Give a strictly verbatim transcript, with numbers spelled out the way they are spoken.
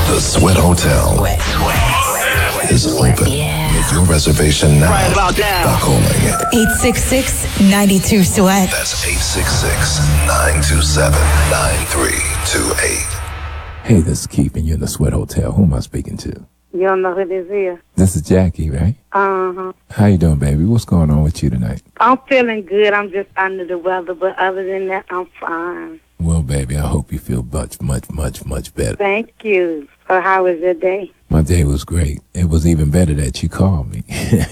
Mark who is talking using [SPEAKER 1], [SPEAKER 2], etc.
[SPEAKER 1] The Sweat Hotel Sweat, sweat, is open. Yeah. Make your reservation now right about now. By calling
[SPEAKER 2] eight six six, nine two, sweat.
[SPEAKER 1] That's eight six six, nine two seven, nine three two eight.
[SPEAKER 3] Hey, this is Keith, and you're in the Sweat Hotel. Who am I speaking to?
[SPEAKER 4] You don't know who this is?
[SPEAKER 3] This is Jackie, right?
[SPEAKER 4] Uh-huh.
[SPEAKER 3] How you doing, baby? What's going on with you tonight?
[SPEAKER 4] I'm feeling good. I'm just under the weather, but other than that, I'm fine.
[SPEAKER 3] Well, baby, I hope you feel much, much, much, much better.
[SPEAKER 4] Thank you. So how was your day?
[SPEAKER 3] My day was great. It was even better that you called me.